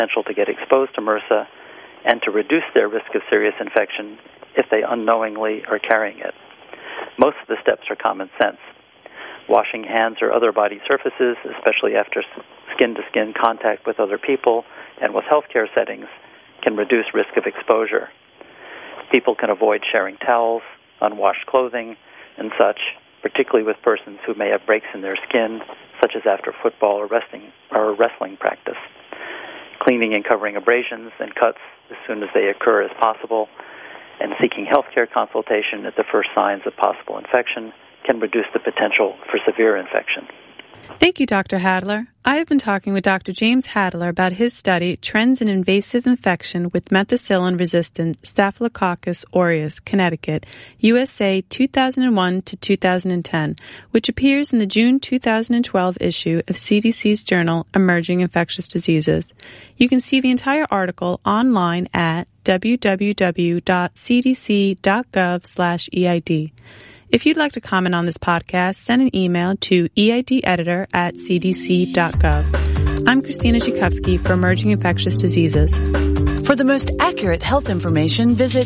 potential to get exposed to MRSA and to reduce their risk of serious infection if they unknowingly are carrying it. Most of the steps are common sense. Washing hands or other body surfaces, especially after skin-to-skin contact with other people and with healthcare settings, can reduce risk of exposure. People can avoid sharing towels, unwashed clothing, and such, particularly with persons who may have breaks in their skin, such as after football or wrestling practice. Cleaning and covering abrasions and cuts as soon as they occur as possible, and seeking healthcare consultation at the first signs of possible infection can reduce the potential for severe infection. Thank you, Dr. Hadler. I have been talking with Dr. James Hadler about his study, Trends in Invasive Infection with Methicillin-Resistant Staphylococcus aureus, Connecticut, USA 2001 to 2010, which appears in the June 2012 issue of CDC's journal, Emerging Infectious Diseases. You can see the entire article online at www.cdc.gov/EID. If you'd like to comment on this podcast, send an email to eideditor@cdc.gov. I'm Christina Zhukovsky for Emerging Infectious Diseases. For the most accurate health information, visit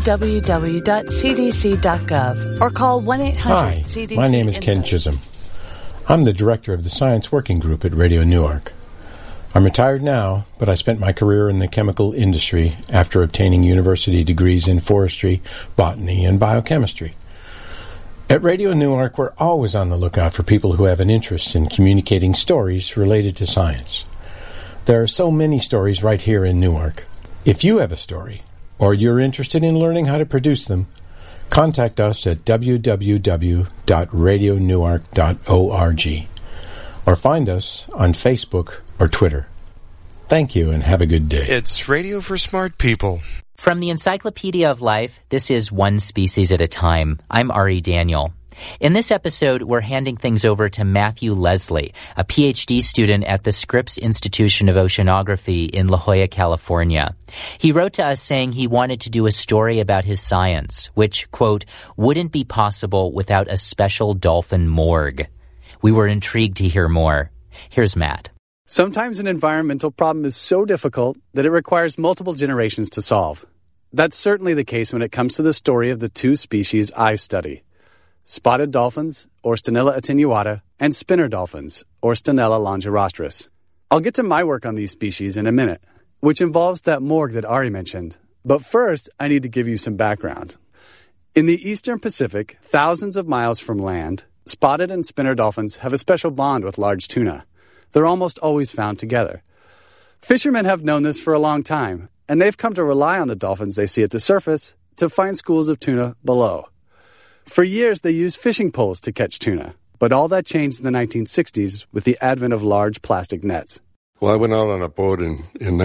www.cdc.gov or call 1-800-CDC. Hi, my name is Ken Chisholm. I'm the director of the Science Working Group at Radio Newark. I'm retired now, but I spent my career in the chemical industry after obtaining university degrees in forestry, botany, and biochemistry. At Radio Newark, we're always on the lookout for people who have an interest in communicating stories related to science. There are so many stories right here in Newark. If you have a story, or you're interested in learning how to produce them, contact us at www.radionewark.org or find us on Facebook or Twitter. Thank you and have a good day. It's Radio for Smart People. From the Encyclopedia of Life, this is One Species at a Time. I'm Ari Daniel. In this episode, we're handing things over to Matthew Leslie, a PhD student at the Scripps Institution of Oceanography in La Jolla, California. He wrote to us saying he wanted to do a story about his science, which, quote, wouldn't be possible without a special dolphin morgue. We were intrigued to hear more. Here's Matt. Sometimes an environmental problem is so difficult that it requires multiple generations to solve. That's certainly the case when it comes to the story of the two species I study: spotted dolphins, or Stenella attenuata, and spinner dolphins, or Stenella longirostris. I'll get to my work on these species in a minute, which involves that morgue that Ari mentioned. But first, I need to give you some background. In the eastern Pacific, thousands of miles from land, spotted and spinner dolphins have a special bond with large tuna. They're almost always found together. Fishermen have known this for a long time, and they've come to rely on the dolphins they see at the surface to find schools of tuna below. For years, they used fishing poles to catch tuna, but all that changed in the 1960s with the advent of large plastic nets. Well, I went out on a boat in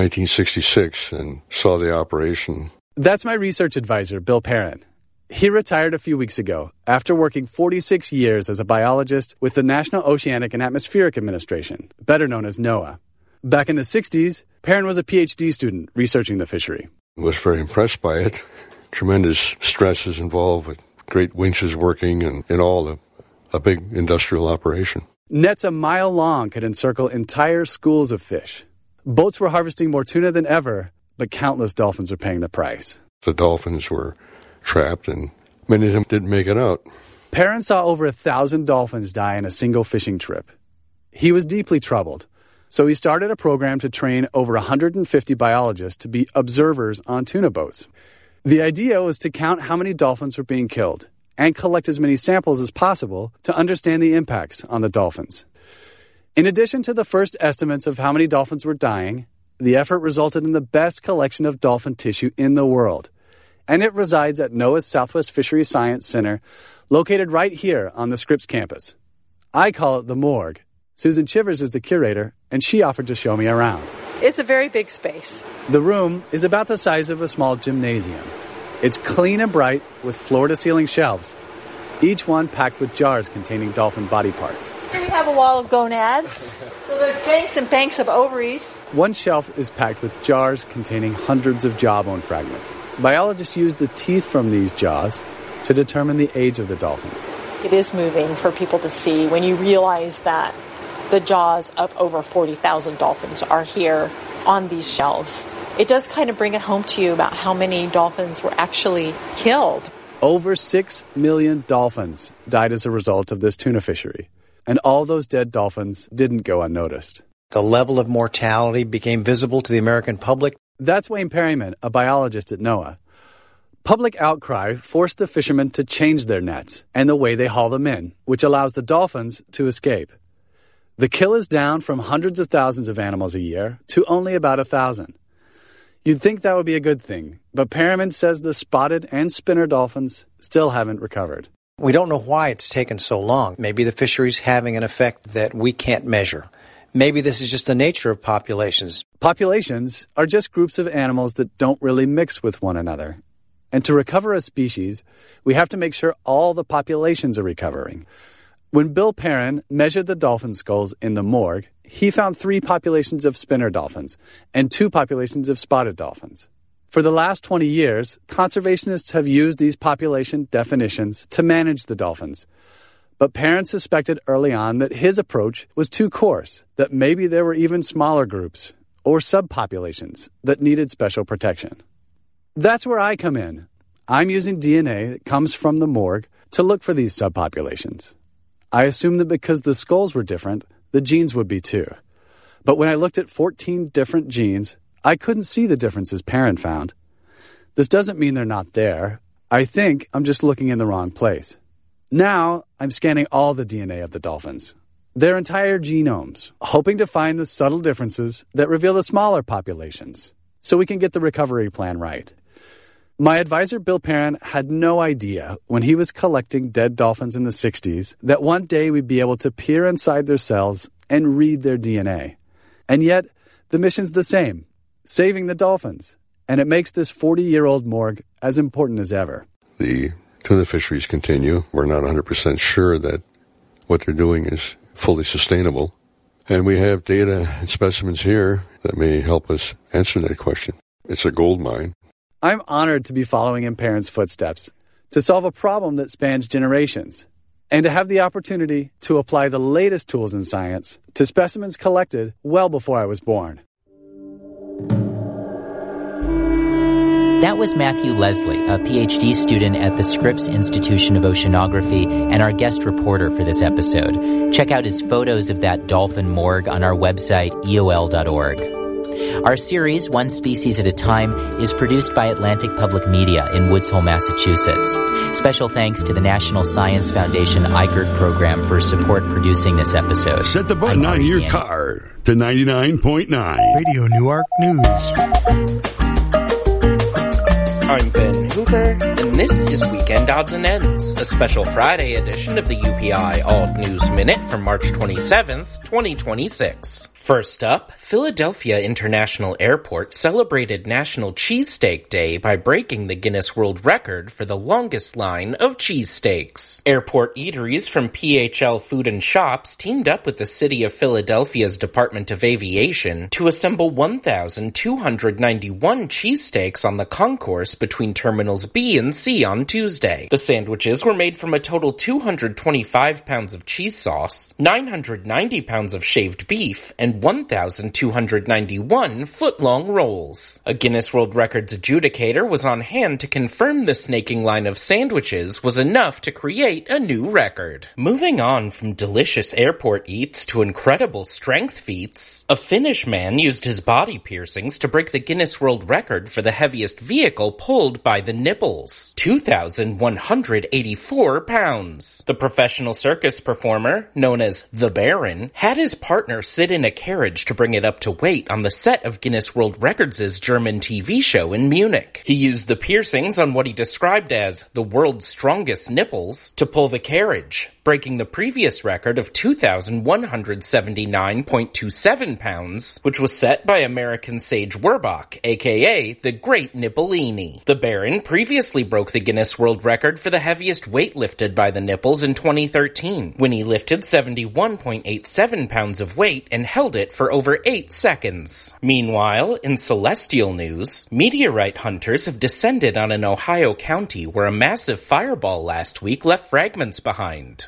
1966 and saw the operation. That's my research advisor, Bill Perrin. He retired a few weeks ago after working 46 years as a biologist with the National Oceanic and Atmospheric Administration, better known as NOAA. Back in the 60s, Perrin was a PhD student researching the fishery. I was very impressed by it. Tremendous stresses involved with great winches working and all a big industrial operation. Nets a mile long could encircle entire schools of fish. Boats were harvesting more tuna than ever, but countless dolphins are paying the price. The dolphins were trapped, and many of them didn't make it out. Perrin saw over 1,000 dolphins die in a single fishing trip. He was deeply troubled, so he started a program to train over 150 biologists to be observers on tuna boats. The idea was to count how many dolphins were being killed and collect as many samples as possible to understand the impacts on the dolphins. In addition to the first estimates of how many dolphins were dying, the effort resulted in the best collection of dolphin tissue in the world, and it resides at NOAA's Southwest Fisheries Science Center, located right here on the Scripps campus. I call it the morgue. Susan Chivers is the curator, and she offered to show me around. It's a very big space. The room is about the size of a small gymnasium. It's clean and bright with floor-to-ceiling shelves, each one packed with jars containing dolphin body parts. Here we have a wall of gonads. So there's banks and banks of ovaries. One shelf is packed with jars containing hundreds of jawbone fragments. Biologists use the teeth from these jaws to determine the age of the dolphins. It is moving for people to see when you realize that the jaws of over 40,000 dolphins are here on these shelves. It does kind of bring it home to you about how many dolphins were actually killed. Over 6 million dolphins died as a result of this tuna fishery, and all those dead dolphins didn't go unnoticed. The level of mortality became visible to the American public. That's Wayne Perryman, a biologist at NOAA. Public outcry forced the fishermen to change their nets and the way they haul them in, which allows the dolphins to escape. The kill is down from hundreds of thousands of animals a year to only about 1,000. You'd think that would be a good thing, but Perryman says the spotted and spinner dolphins still haven't recovered. We don't know why it's taken so long. Maybe the fishery's having an effect that we can't measure. Maybe this is just the nature of populations. Populations are just groups of animals that don't really mix with one another. And to recover a species, we have to make sure all the populations are recovering. When Bill Perrin measured the dolphin skulls in the morgue, he found 3 populations of spinner dolphins and 2 populations of spotted dolphins. For the last 20 years, conservationists have used these population definitions to manage the dolphins. But Perrin suspected early on that his approach was too coarse, that maybe there were even smaller groups or subpopulations that needed special protection. That's where I come in. I'm using DNA that comes from the morgue to look for these subpopulations. I assumed that because the skulls were different, the genes would be too. But when I looked at 14 different genes, I couldn't see the differences Perrin found. This doesn't mean they're not there. I think I'm just looking in the wrong place. Now, I'm scanning all the DNA of the dolphins, their entire genomes, hoping to find the subtle differences that reveal the smaller populations, so we can get the recovery plan right. My advisor, Bill Perrin, had no idea when he was collecting dead dolphins in the 60s that one day we'd be able to peer inside their cells and read their DNA. And yet, the mission's the same, saving the dolphins. And it makes this 40-year-old morgue as important as ever. The tuna fisheries continue. We're not 100% sure that what they're doing is fully sustainable. And we have data and specimens here that may help us answer that question. It's a gold mine. I'm honored to be following in Perrin's footsteps, to solve a problem that spans generations, and to have the opportunity to apply the latest tools in science to specimens collected well before I was born. That was Matthew Leslie, a PhD student at the Scripps Institution of Oceanography and our guest reporter for this episode. Check out his photos of that dolphin morgue on our website, eol.org. Our series, One Species at a Time, is produced by Atlantic Public Media in Woods Hole, Massachusetts. Special thanks to the National Science Foundation IGERT program for support producing this episode. Set the button on your car to 99.9. Radio Newark News. I'm Ben Hooper, and this is Weekend Odds and Ends, a special Friday edition of the UPI Alt News Minute for March 27th, 2026. First up, Philadelphia International Airport celebrated National Cheesesteak Day by breaking the Guinness World Record for the longest line of cheesesteaks. Airport eateries from PHL Food and Shops teamed up with the City of Philadelphia's Department of Aviation to assemble 1,291 cheesesteaks on the concourse between Terminals B and C on Tuesday. The sandwiches were made from a total 225 pounds of cheese sauce, 990 pounds of shaved beef, and 1,291 foot-long rolls. A Guinness World Records adjudicator was on hand to confirm the snaking line of sandwiches was enough to create a new record. Moving on from delicious airport eats to incredible strength feats, a Finnish man used his body piercings to break the Guinness World Record for the heaviest vehicle pulled by the nipples, 2,184 pounds. The professional circus performer, known as the Baron, had his partner sit in a carriage to bring it up to weight on the set of Guinness World Records' German TV show in Munich. He used the piercings on what he described as the world's strongest nipples to pull the carriage, breaking the previous record of 2,179.27 pounds, which was set by American Sage Werbach, aka the Great Nippolini. The Baron previously broke the Guinness World Record for the heaviest weight lifted by the nipples in 2013, when he lifted 71.87 pounds of weight and held it for over 8 seconds. Meanwhile, in celestial news, meteorite hunters have descended on an Ohio county where a massive fireball last week left fragments behind.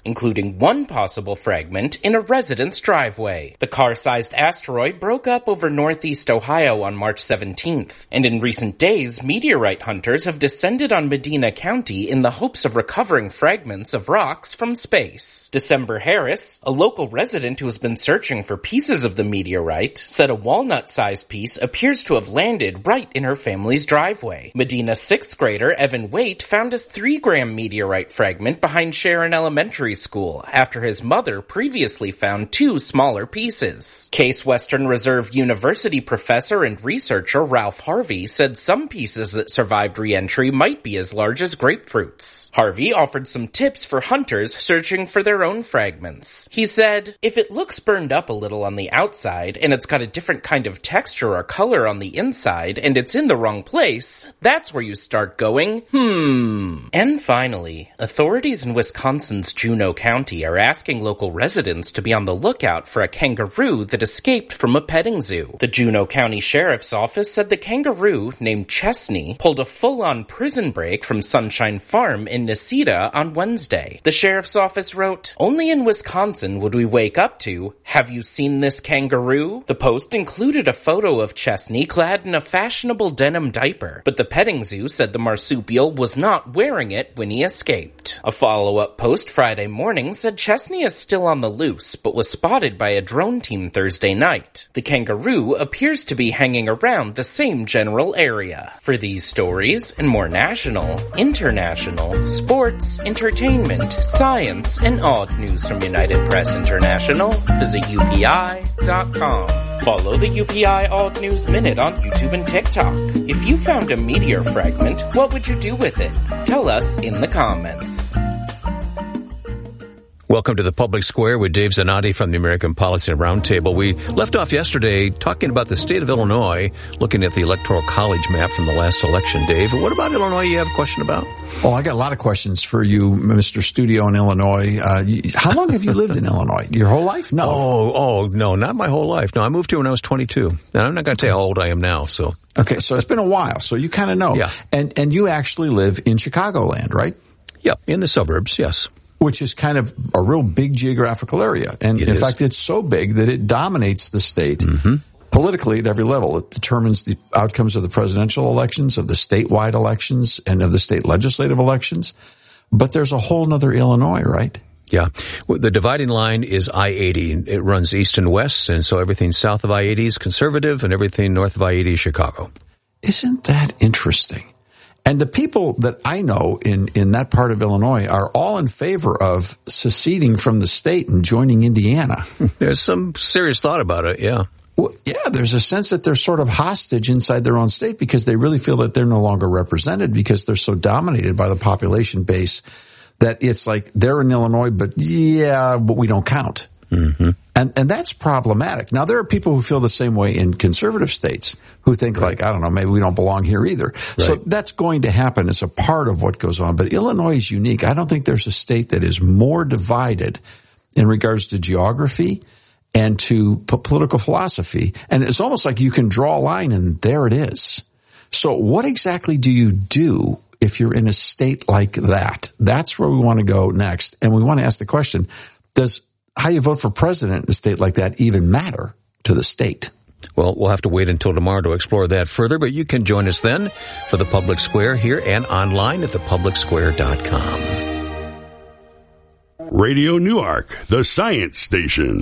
including one possible fragment in a resident's driveway. The car-sized asteroid broke up over northeast Ohio on March 17th, and in recent days, meteorite hunters have descended on Medina County in the hopes of recovering fragments of rocks from space. December Harris, a local resident who has been searching for pieces of the meteorite, said a walnut-sized piece appears to have landed right in her family's driveway. Medina's 6th grader Evan Waite found a 3-gram meteorite fragment behind Sharon Elementary School after his mother previously found 2 smaller pieces. Case Western Reserve University professor and researcher Ralph Harvey said some pieces that survived re-entry might be as large as grapefruits. Harvey offered some tips for hunters searching for their own fragments. He said, "If it looks burned up a little on the outside and it's got a different kind of texture or color on the inside and it's in the wrong place, that's where you start going, And finally, authorities in Wisconsin's Juneau County are asking local residents to be on the lookout for a kangaroo that escaped from a petting zoo. The Juneau County Sheriff's Office said the kangaroo, named Chesney, pulled a full-on prison break from Sunshine Farm in Necedah on Wednesday. The Sheriff's Office wrote, "Only in Wisconsin would we wake up to, 'Have you seen this kangaroo?' The post included a photo of Chesney clad in a fashionable denim diaper, but the petting zoo said the marsupial was not wearing it when he escaped. A follow-up post Friday morning said Chesney is still on the loose, but was spotted by a drone team Thursday night. The kangaroo appears to be hanging around the same general area. For these stories and more national, international, sports, entertainment, science, and odd news from United Press International, visit UPI.com. Follow the UPI Odd News Minute on YouTube and TikTok. If you found a meteor fragment, what would you do with it? Tell us in the comments. Welcome to the Public Square with Dave Zanotti from the American Policy Roundtable. We left off yesterday talking about the state of Illinois, looking at the Electoral College map from the last election. Dave, what about Illinois you have a question about? Oh, I got a lot of questions for you, Mr. Studio in Illinois. How long have you lived in Illinois? Your whole life? No. Oh, no, not my whole life. No, I moved here when I was 22. And I'm not going to tell you how old I am now, so. Okay, so it's been a while, so you kind of know. Yeah. And you actually live in Chicagoland, right? Yep, in the suburbs, yes. Which is kind of a real big geographical area. And in fact, it's so big that it dominates the state politically at every level. It determines the outcomes of the presidential elections, of the statewide elections, and of the state legislative elections. But there's a whole nother Illinois, right? Yeah. The dividing line is I-80. It runs east and west, and so everything south of I-80 is conservative, and everything north of I-80 is Chicago. Isn't that interesting? And the people that I know in that part of Illinois are all in favor of seceding from the state and joining Indiana. There's some serious thought about it, yeah. Well, yeah, there's a sense that they're sort of hostage inside their own state because they really feel that they're no longer represented because they're so dominated by the population base that it's like they're in Illinois, but we don't count. Mm-hmm. And that's problematic. Now, there are people who feel the same way in conservative states who think like, I don't know, maybe we don't belong here either. Right. So that's going to happen as a part of what goes on. But Illinois is unique. I don't think there's a state that is more divided in regards to geography and to political philosophy. And it's almost like you can draw a line and there it is. So what exactly do you do if you're in a state like that? That's where we want to go next. And we want to ask the question, does how you vote for president in a state like that even matter to the state? Well, we'll have to wait until tomorrow to explore that further, but you can join us then for the Public Square here and online at thepublicsquare.com. Radio Newark, the science station.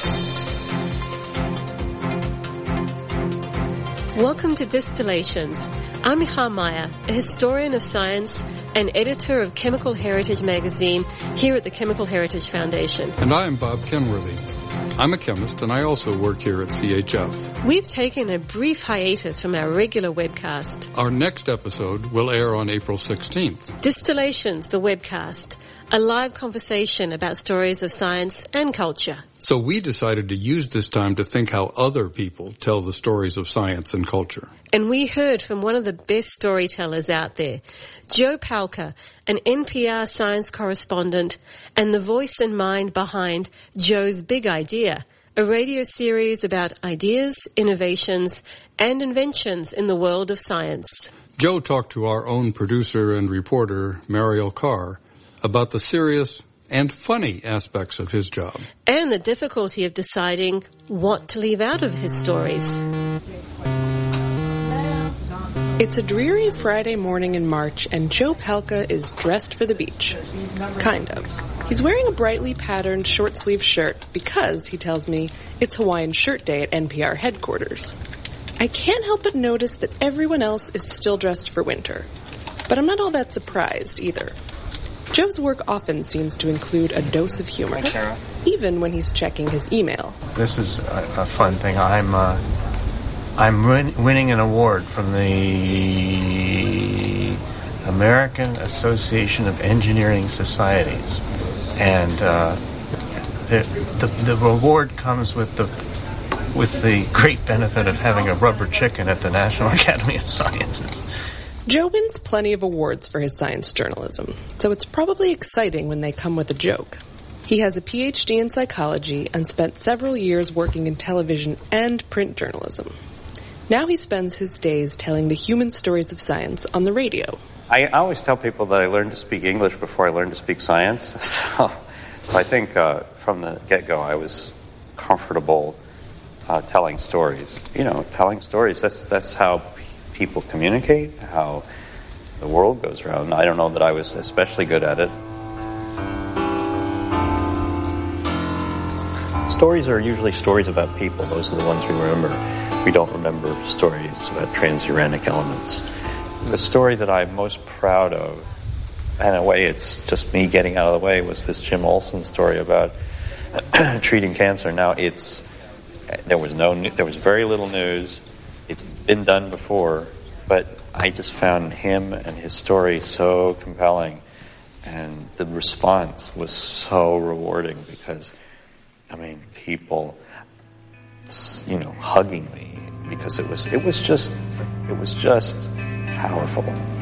Welcome to Distillations. I'm Michal Meyer, a historian of science and editor of Chemical Heritage magazine here at the Chemical Heritage Foundation. And I am Bob Kenworthy. I'm a chemist and I also work here at CHF. We've taken a brief hiatus from our regular webcast. Our next episode will air on April 16th. Distillations, the webcast, a live conversation about stories of science and culture. So we decided to use this time to think how other people tell the stories of science and culture. And we heard from one of the best storytellers out there, Joe Palca, an NPR science correspondent and the voice and mind behind Joe's Big Idea, a radio series about ideas, innovations, and inventions in the world of science. Joe talked to our own producer and reporter, Mariel Carr, about the serious and funny aspects of his job. And the difficulty of deciding what to leave out of his stories. It's a dreary Friday morning in March, and Joe Palca is dressed for the beach. Kind of. He's wearing a brightly patterned short-sleeved shirt because, he tells me, it's Hawaiian Shirt Day at NPR headquarters. I can't help but notice that everyone else is still dressed for winter. But I'm not all that surprised, either. Joe's work often seems to include a dose of humor, even when he's checking his email. This is a fun thing. I'm winning an award from the American Association of Engineering Societies, and the reward comes with the great benefit of having a rubber chicken at the National Academy of Sciences. Joe wins plenty of awards for his science journalism, so it's probably exciting when they come with a joke. He has a PhD in psychology and spent several years working in television and print journalism. Now he spends his days telling the human stories of science on the radio. I always tell people that I learned to speak English before I learned to speak science. So I think from the get-go I was comfortable telling stories. Telling stories, that's how people communicate, how the world goes around. I don't know that I was especially good at it. Stories are usually stories about people. Those are the ones we remember. We don't remember stories about transuranic elements. The story that I'm most proud of, and in a way it's just me getting out of the way, was this Jim Olsen story about treating cancer. Now there was very little news. It's been done before, but I just found him and his story so compelling, and the response was so rewarding because, people, hugging me because it was just powerful.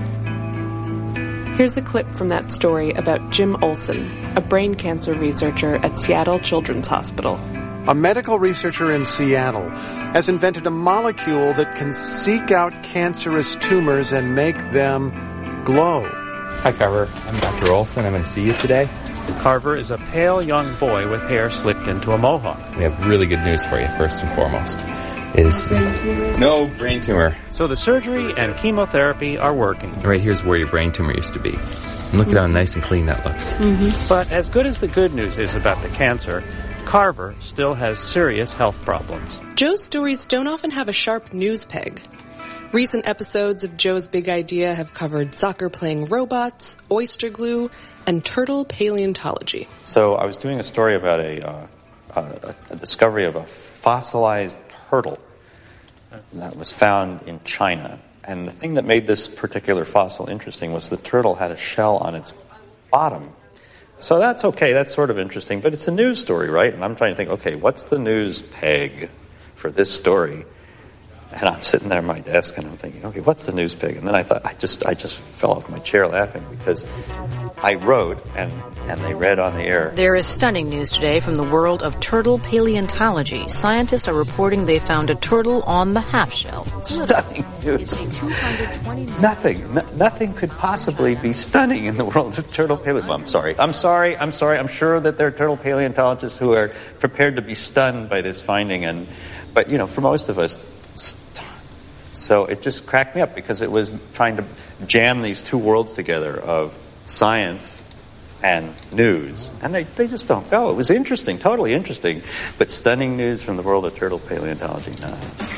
Here's a clip from that story about Jim Olsen, a brain cancer researcher at Seattle Children's Hospital. A medical researcher in Seattle has invented a molecule that can seek out cancerous tumors and make them glow. Hi, Carver. I'm Dr. Olsen. I'm going to see you today. Carver is a pale young boy with hair slicked into a mohawk. We have really good news for you, first and foremost. Is no brain tumor. So the surgery and chemotherapy are working. Right here's where your brain tumor used to be. And look at how nice and clean that looks. Mm-hmm. But as good as the good news is about the cancer, Carver still has serious health problems. Joe's stories don't often have a sharp news peg. Recent episodes of Joe's Big Idea have covered soccer-playing robots, oyster glue, and turtle paleontology. So I was doing a story about a discovery of a fossilized turtle that was found in China. And the thing that made this particular fossil interesting was the turtle had a shell on its bottom. So that's okay, that's sort of interesting, but it's a news story, right? And I'm trying to think, okay, what's the news peg for this story? And I'm sitting there at my desk and I'm thinking, okay, what's the news peg? And then I thought, I just fell off my chair laughing because I wrote and they read on the air. There is stunning news today from the world of turtle paleontology. Scientists are reporting they found a turtle on the half shell. Stunning news. Nothing could possibly be stunning in the world of turtle paleontology. I'm sorry. I'm sure that there are turtle paleontologists who are prepared to be stunned by this finding, but for most of us, so it just cracked me up because it was trying to jam these two worlds together of science and news. And they just don't go. It was interesting, totally interesting, but stunning news from the world of turtle paleontology, no.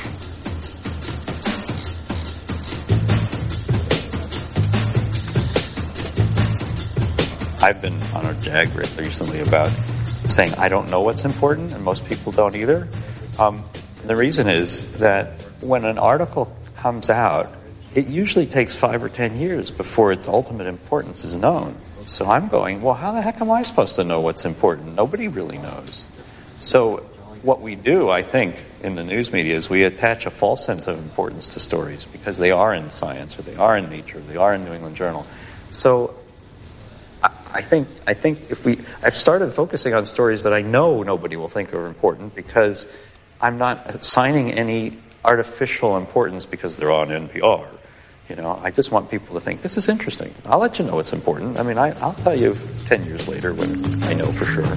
I've been on a jag recently about saying I don't know what's important, and most people don't either. The reason is that when an article comes out, it usually takes 5 or 10 years before its ultimate importance is known. So I'm going, well, how the heck am I supposed to know what's important? Nobody really knows. So what we do, I think, in the news media is we attach a false sense of importance to stories because they are in Science or they are in Nature or they are in New England Journal. So I think I've started focusing on stories that I know nobody will think are important because I'm not assigning any artificial importance because they're on NPR. I just want people to think, this is interesting. I'll let you know it's important. I mean, I'll tell you 10 years later when I know for sure.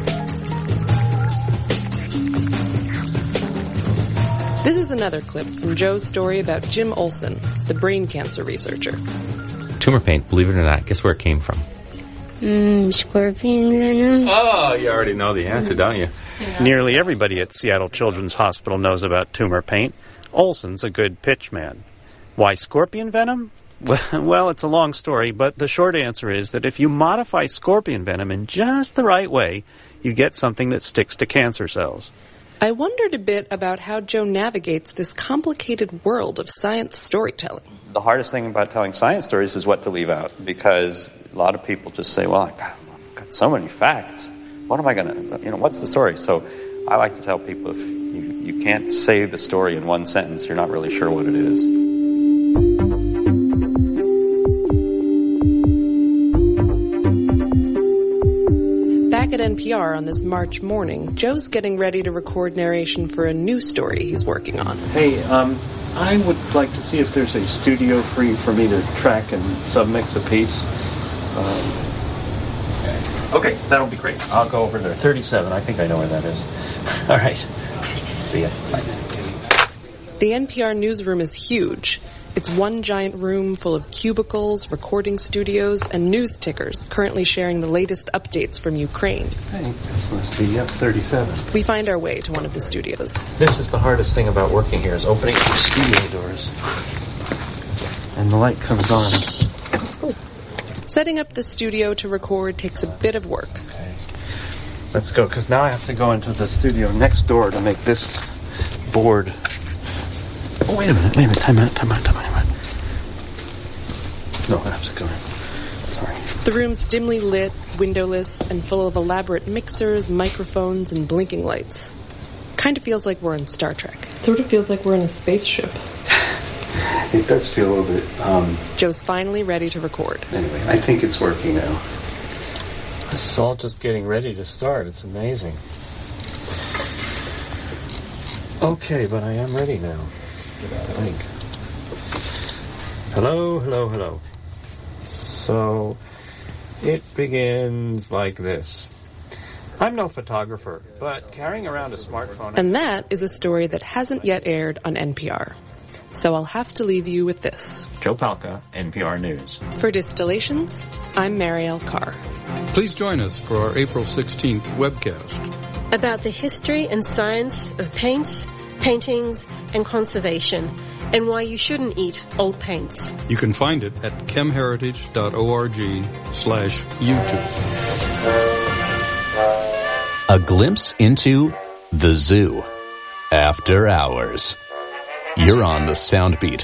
This is another clip from Joe's story about Jim Olson, the brain cancer researcher. Tumor paint, believe it or not, guess where it came from? Scorpion venom. Oh, you already know the answer, don't you? Yeah. Nearly everybody at Seattle Children's Hospital knows about tumor paint. Olson's a good pitch man. Why scorpion venom? Well, it's a long story, but the short answer is that if you modify scorpion venom in just the right way, you get something that sticks to cancer cells. I wondered a bit about how Joe navigates this complicated world of science storytelling. The hardest thing about telling science stories is what to leave out, because a lot of people just say, well, I've got so many facts. What am I going to, what's the story? So I like to tell people, if you can't say the story in one sentence, you're not really sure what it is. Back at NPR on this March morning, Joe's getting ready to record narration for a new story he's working on. Hey, I would like to see if there's a studio free for me to track and submix a piece. Okay, that'll be great. I'll go over there. 37, I think I know where that is. All right. See ya. Bye. The NPR newsroom is huge. It's one giant room full of cubicles, recording studios, and news tickers currently sharing the latest updates from Ukraine. Hey, this must be 37. We find our way to one of the studios. This is the hardest thing about working here, is opening the studio doors. And the light comes on. Setting up the studio to record takes a bit of work. Okay. Let's go, because now I have to go into the studio next door to make this board. Oh, wait a minute, time out. No, I have to go in. Sorry. The room's dimly lit, windowless, and full of elaborate mixers, microphones, and blinking lights. Kind of feels like we're in Star Trek. Sort of feels like we're in a spaceship. It does feel a little bit, Joe's finally ready to record. Anyway, I think it's working now. This is all just getting ready to start. It's amazing. Okay, but I am ready now. I think. Hello. So, it begins like this. I'm no photographer, but carrying around a smartphone... And that is a story that hasn't yet aired on NPR. So I'll have to leave you with this. Joe Palca, NPR News. For Distillations, I'm Marielle Carr. Please join us for our April 16th webcast. About the history and science of paints, paintings, and conservation, and why you shouldn't eat old paints. You can find it at chemheritage.org/YouTube. A glimpse into the zoo. After hours. You're on the Soundbeat.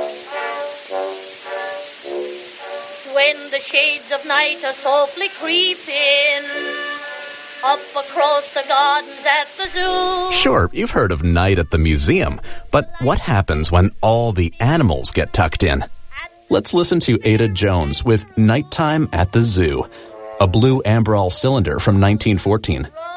When the shades of night are softly creeping up across the gardens at the zoo. Sure, you've heard of Night at the Museum, but what happens when all the animals get tucked in? Let's listen to Ada Jones with Nighttime at the Zoo, a blue Amberol cylinder from 1914.